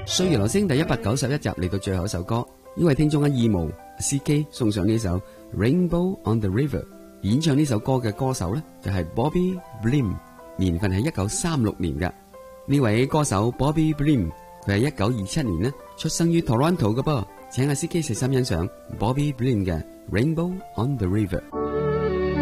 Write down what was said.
歲月留聲第191集嚟到最後一首歌，呢位聽眾嘅義務司機送上呢首 Rainbow on the River。演唱呢首歌嘅歌手呢，就係 Bobby Blim， 年份係1936年嘅。呢位歌手 Bobby Blim， 佢係1927年呢出生於 Toronto 嘅噃。請阿司機細心欣賞 Bobby Blim 嘅 Rainbow on the River。